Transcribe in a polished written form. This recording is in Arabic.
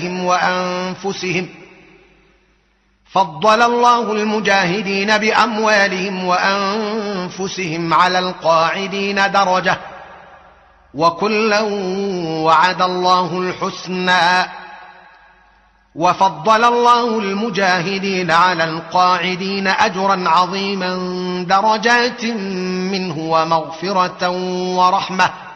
وأنفسهم. فضل الله المجاهدين بأموالهم وأنفسهم على القاعدين درجة، وكلا وعد الله الحسنى. وفضل الله المجاهدين على القاعدين أجرا عظيما درجات منه ومغفرة ورحمة.